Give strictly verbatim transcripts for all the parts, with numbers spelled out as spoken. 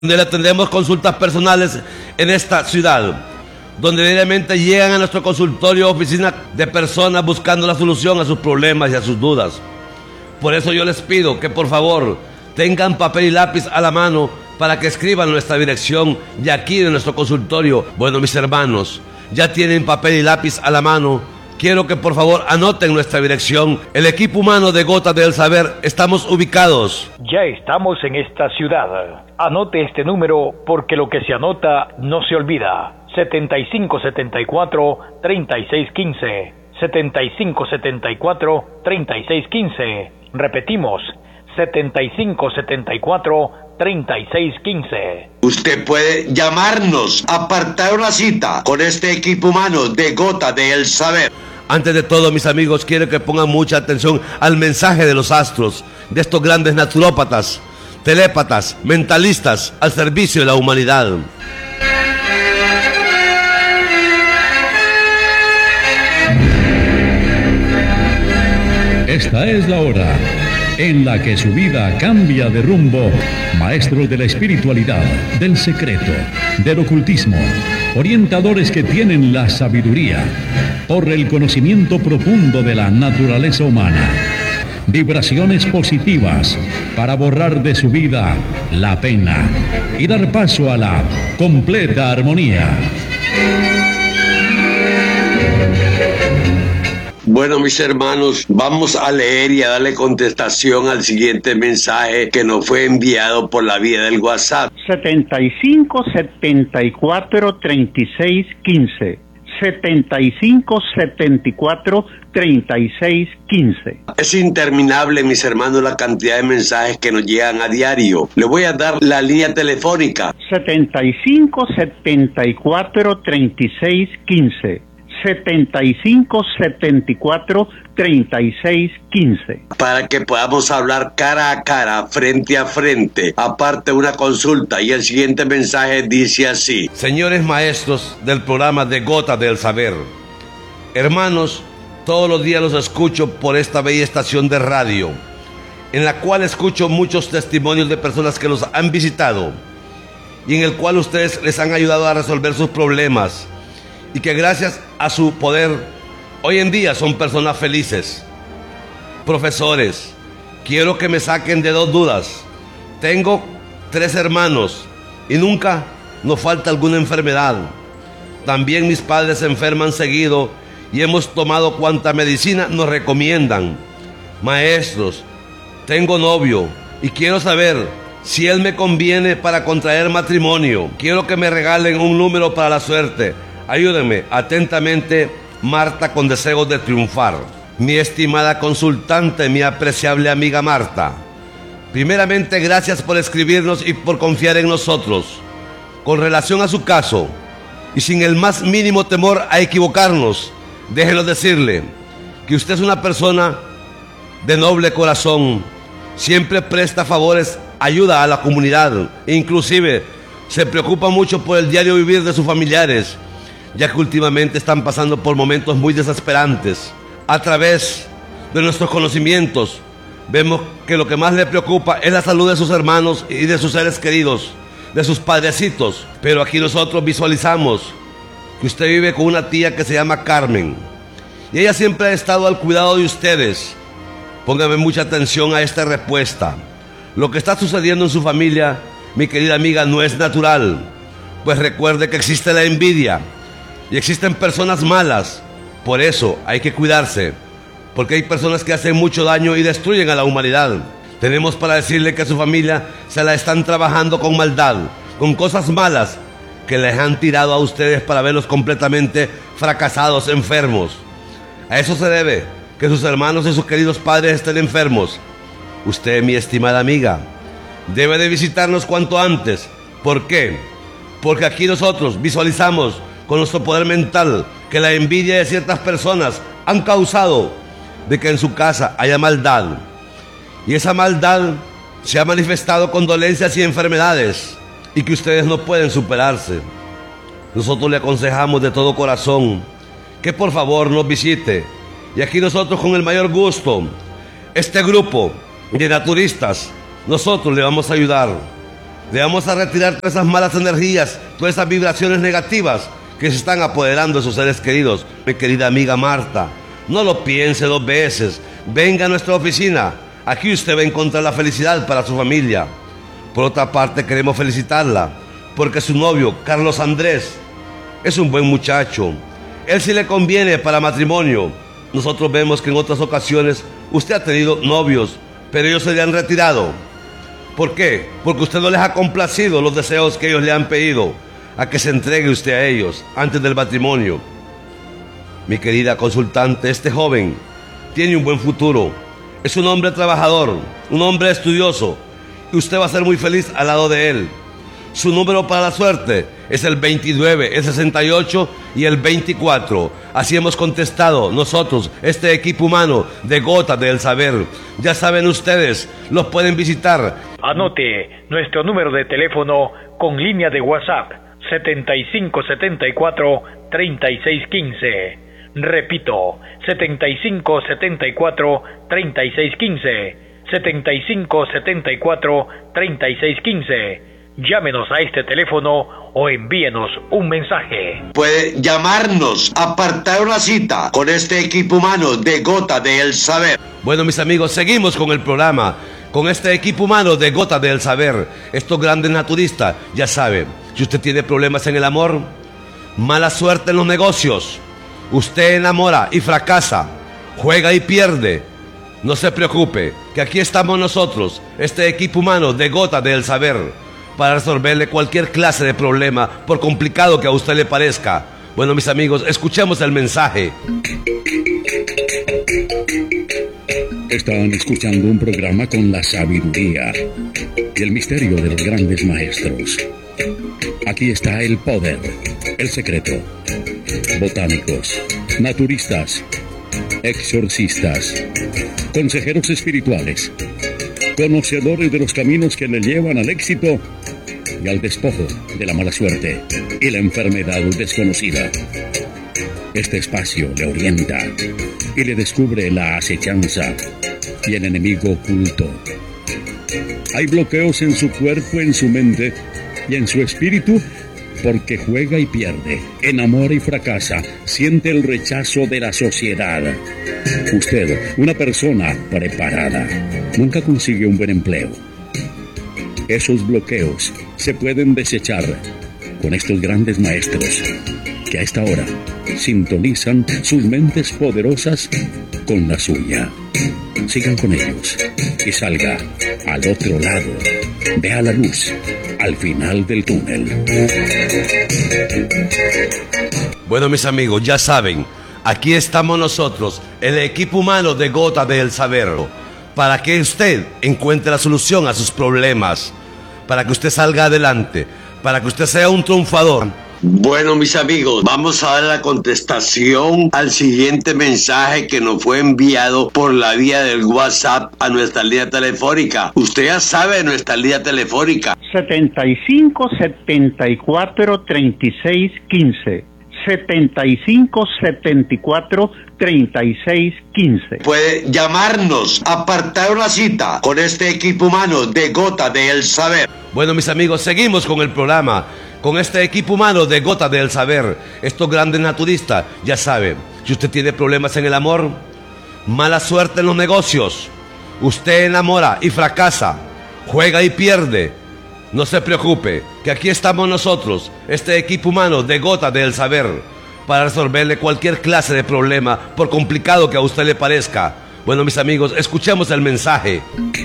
donde le atendemos consultas personales en esta ciudad, donde diariamente llegan a nuestro consultorio o oficina de personas buscando la solución a sus problemas y a sus dudas. Por eso yo les pido que por favor tengan papel y lápiz a la mano para que escriban nuestra dirección de aquí de nuestro consultorio. Bueno, mis hermanos, ya tienen papel y lápiz a la mano. Quiero que por favor anoten nuestra dirección. El equipo humano de Gotas del Saber estamos ubicados. Ya estamos en esta ciudad. Anote este número porque lo que se anota no se olvida. setenta y cinco setenta y cuatro, treinta y seis quince. setenta y cinco setenta y cuatro, treinta y seis quince. Repetimos, setenta y cinco setenta y cuatro, treinta y seis quince. Usted puede llamarnos, apartar una cita con este equipo humano de Gotas del Saber. Antes de todo, mis amigos, quiero que pongan mucha atención al mensaje de los astros, de estos grandes naturópatas, telépatas, mentalistas, al servicio de la humanidad. Esta es la hora en la que su vida cambia de rumbo. Maestros de la espiritualidad, del secreto, del ocultismo, orientadores que tienen la sabiduría por el conocimiento profundo de la naturaleza humana. Vibraciones positivas para borrar de su vida la pena y dar paso a la completa armonía. Bueno, mis hermanos, vamos a leer y a darle contestación al siguiente mensaje que nos fue enviado por la vía del WhatsApp. setenta y cinco setenta y cuatro treinta y seis quince. setenta y cinco setenta y cuatro treinta y seis quince. Es interminable, mis hermanos, la cantidad de mensajes que nos llegan a diario. Le voy a dar la línea telefónica. setenta y cinco setenta y cuatro treinta y seis quince. setenta y cinco setenta y cuatro treinta y seis quince. Para que podamos hablar cara a cara, frente a frente, aparte de una consulta. Y el siguiente mensaje dice así: Señores maestros del programa de Gotas del Saber, hermanos, todos los días los escucho por esta bella estación de radio, en la cual escucho muchos testimonios de personas que los han visitado y en el cual ustedes les han ayudado a resolver sus problemas, y que gracias a su poder hoy en día son personas felices. Profesores, quiero que me saquen de dos dudas. Tengo tres hermanos y nunca nos falta alguna enfermedad. También mis padres se enferman seguido y hemos tomado cuanta medicina nos recomiendan. Maestros, tengo novio y quiero saber si él me conviene para contraer matrimonio. Quiero que me regalen un número para la suerte. Ayúdenme. Atentamente, Marta, con deseos de triunfar. Mi estimada consultante, mi apreciable amiga Marta, primeramente gracias por escribirnos y por confiar en nosotros. Con relación a su caso, y sin el más mínimo temor a equivocarnos, déjenos decirle que usted es una persona de noble corazón, siempre presta favores, ayuda a la comunidad, e inclusive se preocupa mucho por el diario vivir de sus familiares, ya que últimamente están pasando por momentos muy desesperantes. A través de nuestros conocimientos, vemos que lo que más le preocupa es la salud de sus hermanos y de sus seres queridos, de sus padrecitos. Pero aquí nosotros visualizamos que usted vive con una tía que se llama Carmen, y ella siempre ha estado al cuidado de ustedes. Póngame mucha atención a esta respuesta. Lo que está sucediendo en su familia, mi querida amiga, no es natural, pues recuerde que existe la envidia y existen personas malas. Por eso hay que cuidarse, porque hay personas que hacen mucho daño y destruyen a la humanidad. Tenemos para decirle que a su familia se la están trabajando con maldad, con cosas malas que les han tirado a ustedes para verlos completamente fracasados, enfermos. A eso se debe que sus hermanos y sus queridos padres estén enfermos. Usted, mi estimada amiga, debe de visitarnos cuanto antes. ¿Por qué? Porque aquí nosotros visualizamos con nuestro poder mental que la envidia de ciertas personas han causado de que en su casa haya maldad, y esa maldad se ha manifestado con dolencias y enfermedades, y que ustedes no pueden superarse. Nosotros le aconsejamos de todo corazón que por favor nos visite, y aquí nosotros con el mayor gusto, este grupo de naturistas, nosotros le vamos a ayudar. Debemos a retirar todas esas malas energías, todas esas vibraciones negativas que se están apoderando de sus seres queridos. Mi querida amiga Marta, no lo piense dos veces. Venga a nuestra oficina. Aquí usted va a encontrar la felicidad para su familia. Por otra parte, queremos felicitarla porque su novio, Carlos Andrés, es un buen muchacho. Él sí le conviene para matrimonio. Nosotros vemos que en otras ocasiones usted ha tenido novios, pero ellos se le han retirado. ¿Por qué? Porque usted no les ha complacido los deseos que ellos le han pedido, a que se entregue usted a ellos antes del matrimonio. Mi querida consultante, este joven tiene un buen futuro. Es un hombre trabajador, un hombre estudioso, y usted va a ser muy feliz al lado de él. Su número para la suerte es el veintinueve, el sesenta y ocho y el veinticuatro. Así hemos contestado nosotros, este equipo humano de Gotas del Saber. Ya saben ustedes, los pueden visitar. Anote nuestro número de teléfono con línea de WhatsApp setenta y cinco setenta y cuatro treinta y seis quince. Repito, setenta y cinco setenta y cuatro treinta y seis quince. setenta y cinco setenta y cuatro treinta y seis quince. Llámenos a este teléfono o envíenos un mensaje. Puede llamarnos, apartar una cita con este equipo humano de Gotas del Saber. Bueno, mis amigos, seguimos con el programa, con este equipo humano de Gotas del Saber. Estos grandes naturistas, ya saben, si usted tiene problemas en el amor, mala suerte en los negocios, usted enamora y fracasa, juega y pierde, no se preocupe, que aquí estamos nosotros, este equipo humano de Gotas del Saber, para resolverle cualquier clase de problema, por complicado que a usted le parezca. Bueno, mis amigos, escuchemos el mensaje. Están escuchando un programa con la sabiduría y el misterio de los grandes maestros. Aquí está el poder, el secreto. Botánicos, naturistas, exorcistas, consejeros espirituales, conocedores de los caminos que le llevan al éxito y al despojo de la mala suerte y la enfermedad desconocida. Este espacio le orienta y le descubre la acechanza y el enemigo oculto. Hay bloqueos en su cuerpo, en su mente y en su espíritu, porque juega y pierde, enamora y fracasa, siente el rechazo de la sociedad. Usted, una persona preparada, nunca consigue un buen empleo. Esos bloqueos se pueden desechar con estos grandes maestros que a esta hora sintonizan sus mentes poderosas con la suya. Sigan con ellos y salga al otro lado. Vea la luz al final del túnel. Bueno, mis amigos, ya saben, aquí estamos nosotros, el equipo humano de Gotas del Saber, para que usted encuentre la solución a sus problemas, para que usted salga adelante, para que usted sea un triunfador. Bueno, mis amigos, vamos a dar la contestación al siguiente mensaje que nos fue enviado por la vía del WhatsApp a nuestra línea telefónica. Usted ya sabe nuestra línea telefónica. setenta y cinco setenta y cuatro treinta y seis quince. setenta y cinco setenta y cuatro treinta y seis quince. Puede llamarnos, apartar una cita con este equipo humano de Gotas del Saber. Bueno, mis amigos, seguimos con el programa, con este equipo humano de Gotas del Saber. Estos grandes naturistas, ya saben, si usted tiene problemas en el amor, mala suerte en los negocios, usted enamora y fracasa, juega y pierde, no se preocupe, que aquí estamos nosotros, este equipo humano de Gotas del Saber, para resolverle cualquier clase de problema, por complicado que a usted le parezca. Bueno, mis amigos, escuchemos el mensaje.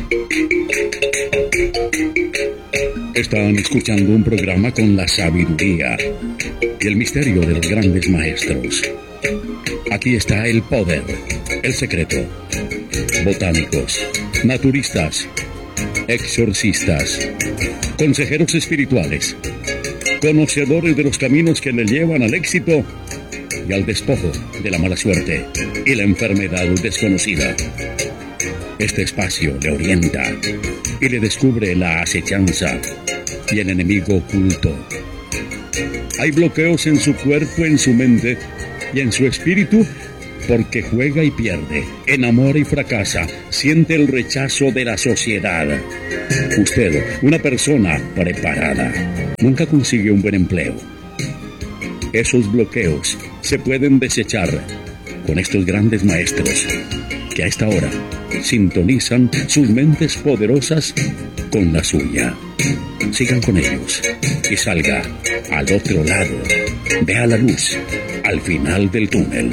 Están escuchando un programa con la sabiduría y el misterio de los grandes maestros. Aquí está el poder, el secreto. Botánicos, naturistas, exorcistas, consejeros espirituales, conocedores de los caminos que le llevan al éxito y al despojo de la mala suerte y la enfermedad desconocida. Este espacio le orienta y le descubre la acechanza y el enemigo oculto. Hay bloqueos en su cuerpo, en su mente y en su espíritu, porque juega y pierde, enamora y fracasa, siente el rechazo de la sociedad. Usted, una persona preparada, nunca consigue un buen empleo. Esos bloqueos se pueden desechar con estos grandes maestros que a esta hora sintonizan sus mentes poderosas con la suya. Sigan con ellos y salga al otro lado. Vea la luz al final del túnel.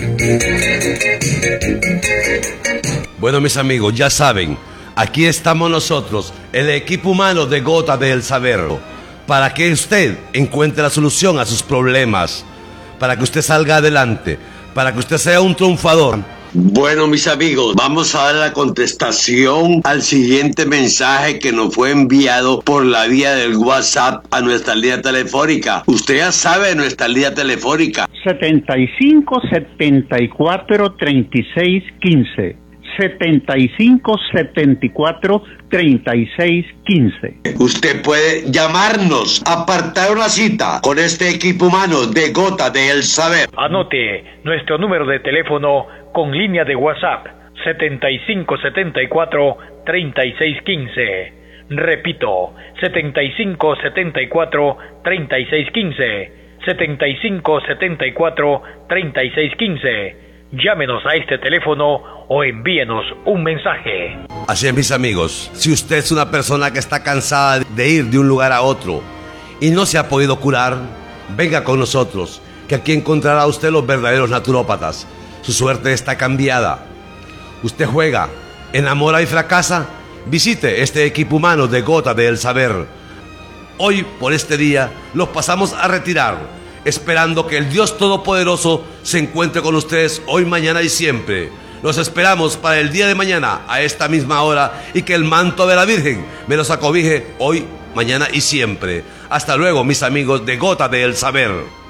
Bueno, mis amigos, ya saben, aquí estamos nosotros, el equipo humano de Gotas del Saber, para que usted encuentre la solución a sus problemas, para que usted salga adelante, para que usted sea un triunfador. Bueno, mis amigos, vamos a dar la contestación al siguiente mensaje que nos fue enviado por la vía del WhatsApp a nuestra línea telefónica. Usted ya sabe nuestra línea telefónica. setenta y cinco, setenta y cuatro, treinta y seis, quince. setenta y cinco, setenta y cuatro, treinta y seis, quince. Usted puede llamarnos, apartar una cita con este equipo humano de Gotas del Saber. Anote nuestro número de teléfono con línea de WhatsApp setenta y cinco, setenta y cuatro, treinta y seis, quince. Repito, setenta y cinco, setenta y cuatro, treinta y seis, quince. setenta y cinco, setenta y cuatro, treinta y seis, quince. Llámenos a este teléfono o envíenos un mensaje. Así es, mis amigos, si usted es una persona que está cansada de ir de un lugar a otro y no se ha podido curar, venga con nosotros, que aquí encontrará usted los verdaderos naturópatas. Su suerte está cambiada. Usted juega, enamora y fracasa, visite este equipo humano de Gotas del Saber. Hoy, por este día, los pasamos a retirar, esperando que el Dios Todopoderoso se encuentre con ustedes hoy, mañana y siempre. Los esperamos para el día de mañana a esta misma hora y que el manto de la Virgen me los acobije hoy, mañana y siempre. Hasta luego, mis amigos de Gotas del Saber.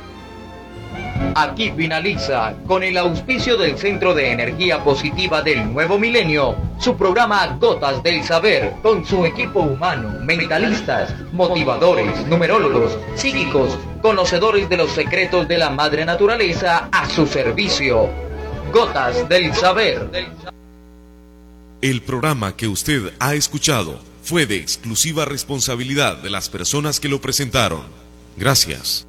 Aquí finaliza, con el auspicio del Centro de Energía Positiva del Nuevo Milenio, su programa Gotas del Saber, con su equipo humano, mentalistas, motivadores, numerólogos, psíquicos, conocedores de los secretos de la Madre Naturaleza a su servicio. Gotas del Saber. El programa que usted ha escuchado fue de exclusiva responsabilidad de las personas que lo presentaron. Gracias.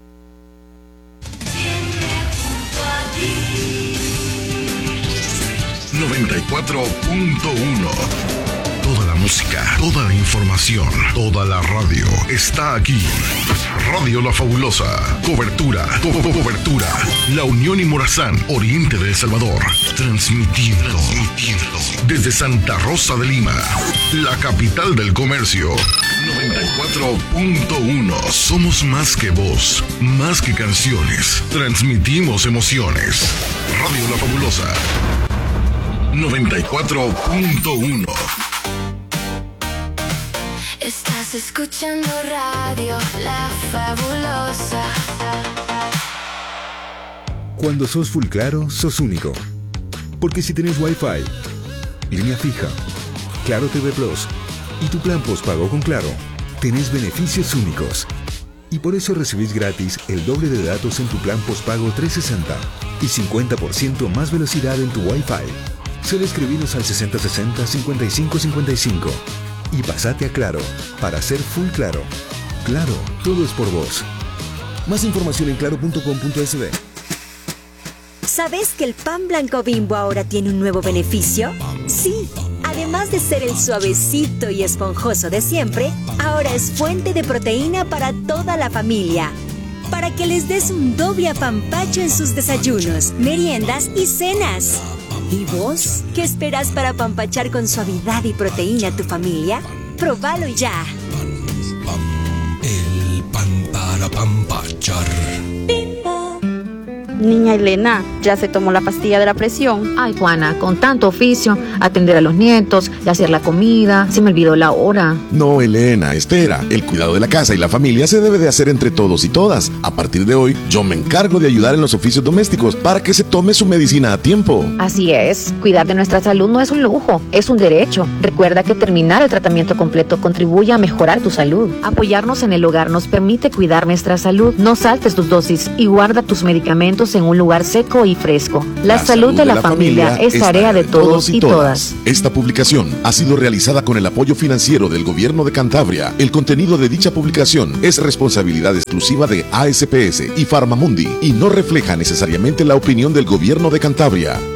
noventa y cuatro punto uno. Toda la música, toda la información, toda la radio está aquí. Radio La Fabulosa. Cobertura, co co cobertura. La Unión y Morazán, Oriente de El Salvador. Transmitiendo, transmitiendo desde Santa Rosa de Lima, la capital del comercio. noventa y cuatro punto uno. Somos más que voz, más que canciones. Transmitimos emociones. Radio La Fabulosa. noventa y cuatro punto uno. Estás escuchando Radio La Fabulosa. Cuando sos full claro, sos único. Porque si tenés Wi-Fi, línea fija, Claro T V Plus y tu plan postpago con Claro, tenés beneficios únicos. Y por eso recibís gratis el doble de datos en tu plan postpago trescientos sesenta y cincuenta por ciento más velocidad en tu Wi-Fi. Solo escribinos al sesenta sesenta, cincuenta y cinco cincuenta y cinco y pasate a Claro para ser full claro. Claro, todo es por vos. Más información en claro punto com punto es de. ¿Sabes que el pan blanco Bimbo ahora tiene un nuevo beneficio? Sí, además de ser el suavecito y esponjoso de siempre, ahora es fuente de proteína para toda la familia. Para que les des un doble apampacho en sus desayunos, meriendas y cenas. ¿Y vos? ¿Qué esperas para apampachar con suavidad y proteína a tu familia? ¡Próbalo ya! El pan para apampachar. Niña Elena, ¿ya se tomó la pastilla de la presión? Ay, Juana, con tanto oficio, atender a los nietos y hacer la comida, se me olvidó la hora. No, Elena, espera. El cuidado de la casa y la familia se debe de hacer entre todos y todas. A partir de hoy, yo me encargo de ayudar en los oficios domésticos para que se tome su medicina a tiempo. Así es. Cuidar de nuestra salud no es un lujo, es un derecho. Recuerda que terminar el tratamiento completo contribuye a mejorar tu salud. Apoyarnos en el hogar nos permite cuidar nuestra salud. No saltes tus dosis y guarda tus medicamentos en un lugar seco y fresco. La, la salud, salud de la, de la familia, familia es tarea de todos y todas. Esta publicación ha sido realizada con el apoyo financiero del Gobierno de Cantabria. El contenido de dicha publicación es responsabilidad exclusiva de A S P S y Farmamundi y no refleja necesariamente la opinión del Gobierno de Cantabria.